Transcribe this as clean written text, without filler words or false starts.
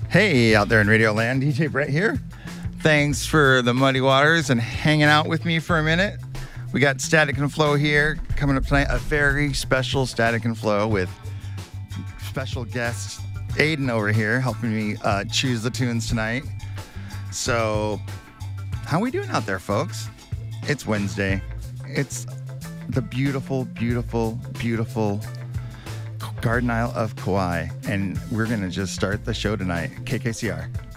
Hey, out there in Radio Land, DJ Brett here. Thanks for the Muddy Waters and hanging out with me for a minute. We got Static and Flow here coming up tonight. A very special Static and Flow with special guest Aiden over here helping me choose the tunes tonight. So, how we doing out there, folks? It's Wednesday. It's the beautiful, beautiful, beautiful Garden Isle of Kauai, and we're going to just start the show tonight. KKCR.